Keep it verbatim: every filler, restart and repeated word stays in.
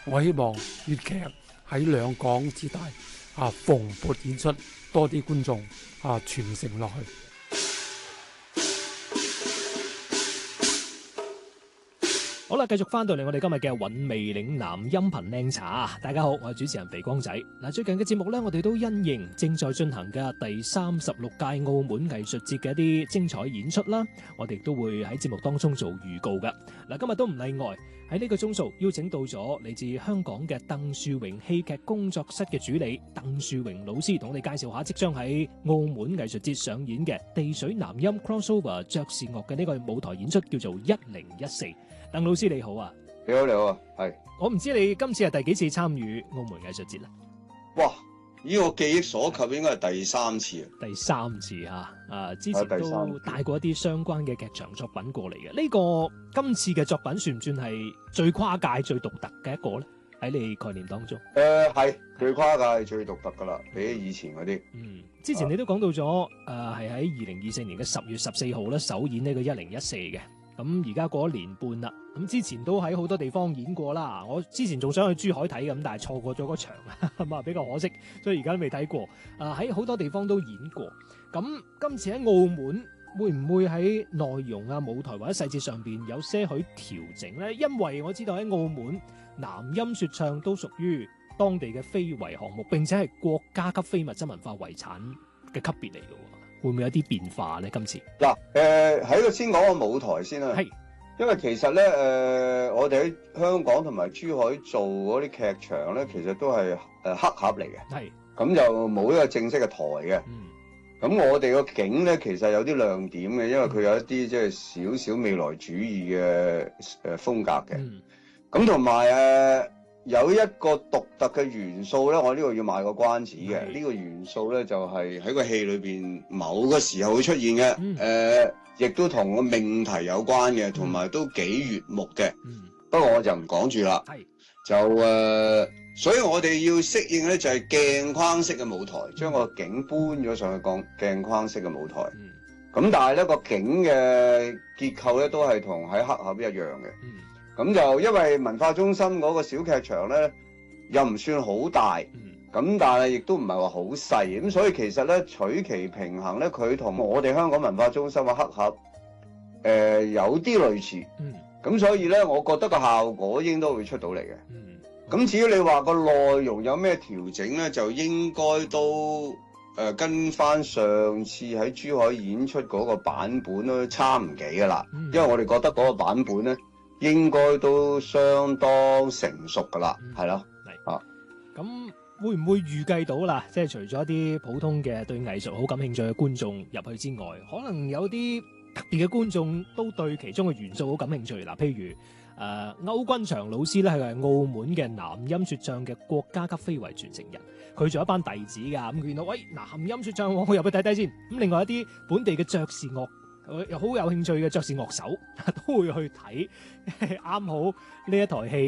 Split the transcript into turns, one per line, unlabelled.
我希望粵劇喺兩港之大啊蓬勃演出，多啲觀眾啊傳承落去。
好啦，繼續翻到嚟我哋今日嘅韻味嶺南音頻靚茶。大家好，我係主持人肥光仔。嗱，最近嘅節目呢，我哋都因應正在進行嘅第三十六屆澳門藝術節嘅一啲精彩演出啦，我哋都會喺節目當中做預告嘅。嗱，今日都唔例外，喺呢個鐘數邀請到咗嚟自香港嘅鄧樹榮戲劇工作室嘅主理鄧樹榮老師，同我哋介紹下即將喺澳門藝術節上演嘅地水南音 crossover 爵士樂嘅呢個舞台演出，叫做一零一四。鄧老師你好啊。
你好，你好啊，係。
我唔知你今次係第幾次參與澳門藝術節啦？
哇！呢個記憶所及應該係第三次啊。
第三次吓，啊，之前都
第
帶過一啲相關嘅劇場作品過嚟嘅。呢、這個今次嘅作品算唔算係最跨界、最獨特嘅一個咧？喺你概念當中？誒、
呃，係最跨界、最獨特噶啦，比起以前嗰啲。
嗯，之前你都講到咗，誒、呃，係喺二零二四年嘅十月十四號咧首演呢個一零一四嘅。咁而家過咗年半啦，咁之前都喺好多地方演過啦。我之前仲想去珠海睇嘅，咁但係錯過咗嗰場，咁啊比較可惜，所以而家都未睇過。啊，喺好多地方都演過。咁今次喺澳門會唔會喺內容啊、舞台或者細節上邊有些許調整呢？因為我知道喺澳門南音說唱都屬於當地嘅非遺項目，並且係國家級非物質文化遺產嘅級別嚟嘅。會唔會有啲變化咧？今次
嗱，誒喺度先講個舞台先啦。
係，
因為其實咧，誒、呃、我哋喺香港同埋珠海做嗰啲劇場咧，其實都係誒黑盒嚟嘅。係，咁就冇一個正式嘅台嘅。嗯，咁我哋個景咧，其實有啲亮點嘅，因為佢有一啲即係少少未來主義嘅誒風格嘅。嗯，咁同埋誒。有一個獨特嘅元素咧，我呢度要賣個關子嘅。呢個元素咧就係喺個戲裏邊某個時候會出現嘅。誒、嗯呃，亦都同個命題有關嘅，同埋都幾悅目嘅。嗯，不過我就唔講住啦。係，就誒、呃，所以我哋要適應咧就係鏡框式嘅舞台，將個景搬咗上去講鏡框式嘅舞台。嗯，咁但係咧個景嘅結構咧都係同喺黑盒一樣嘅。嗯。咁就因為文化中心嗰個小劇場咧，又唔算好大，咁、嗯、但係亦都唔係話好細，咁所以其實咧取其平衡咧，佢同我哋香港文化中心嘅黑盒，誒、呃、有啲類似，咁、嗯、所以咧，我覺得個效果應該會出到嚟嘅。咁、嗯、至於你話個內容有咩調整咧，就應該都誒、呃、跟翻上次喺珠海演出嗰個版本都差唔幾噶啦，因為我哋覺得嗰個版本咧。應該都相當成熟噶啦，係、嗯、咯，係啊。咁會唔會預計到啦？即係除咗一啲普通嘅對藝術好感興趣嘅觀眾入去之外，可能有啲特別嘅觀眾都對其中嘅元素好感興趣。嗱，譬如誒、呃、歐君祥老師咧，係澳門嘅南音說唱嘅國家級非遺傳承人，佢仲有一班弟子噶。咁見到喂南音說唱，我入去睇睇先。咁另外一啲本地嘅爵士樂。又好有興趣嘅爵士樂手都會去睇，啱好呢一台戲